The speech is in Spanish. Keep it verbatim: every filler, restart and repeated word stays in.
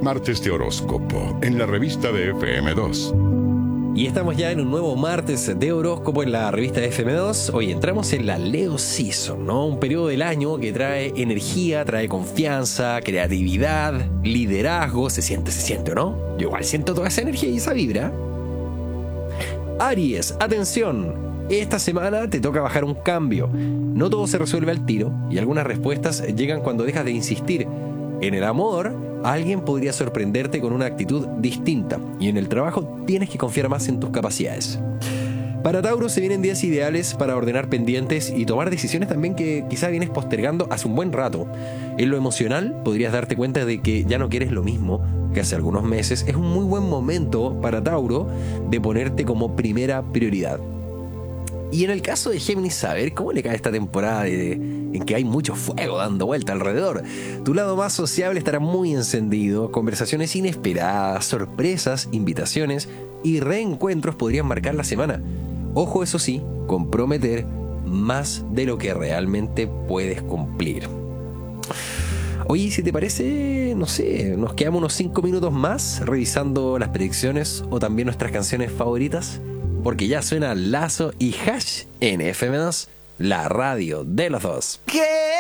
Martes de horóscopo en la revista de F M dos. Y estamos ya en un nuevo martes de horóscopo en la revista de F M dos. Hoy entramos en la Leo Season, ¿no? Un periodo del año que trae energía, trae confianza, creatividad, liderazgo. Se siente, se siente, ¿no? Yo igual siento toda esa energía y esa vibra. Aries, atención. Esta semana te toca bajar un cambio. No todo se resuelve al tiro y algunas respuestas llegan cuando dejas de insistir. En el amor, alguien podría sorprenderte con una actitud distinta y en el trabajo tienes que confiar más en tus capacidades. Para Tauro se vienen días ideales para ordenar pendientes y tomar decisiones también que quizá vienes postergando hace un buen rato. En lo emocional podrías darte cuenta de que ya no quieres lo mismo que hace algunos meses. Es un muy buen momento para Tauro de ponerte como primera prioridad. Y en el caso de Géminis, saber cómo le cae esta temporada de, en que hay mucho fuego dando vuelta alrededor. Tu lado más sociable estará muy encendido, conversaciones inesperadas, sorpresas, invitaciones y reencuentros podrían marcar la semana. Ojo, eso sí, con prometer más de lo que realmente puedes cumplir. Oye, si te parece, no sé, nos quedamos unos cinco minutos más revisando las predicciones o también nuestras canciones favoritas. Porque ya suena Lazo y Hash en F M dos, la radio de los dos. ¿Qué?